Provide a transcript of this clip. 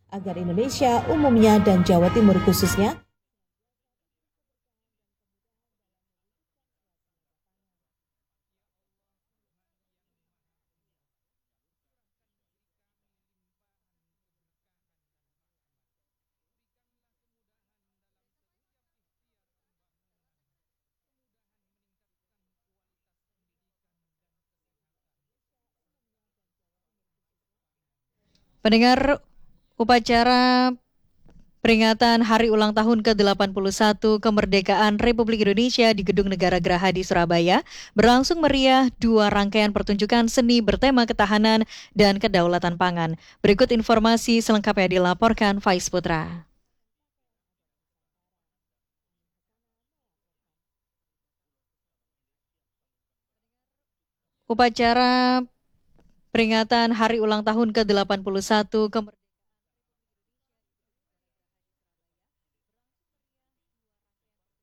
agar Indonesia umumnya dan Jawa Timur khususnya Pendengar, upacara peringatan Hari Ulang Tahun ke-81 Kemerdekaan Republik Indonesia di Gedung Negara Geraha di Surabaya berlangsung meriah dua rangkaian pertunjukan seni bertema ketahanan dan kedaulatan pangan. Berikut informasi selengkapnya dilaporkan Faiz Putra. Upacara peringatan Hari Ulang Tahun ke-81 Kemerdekaan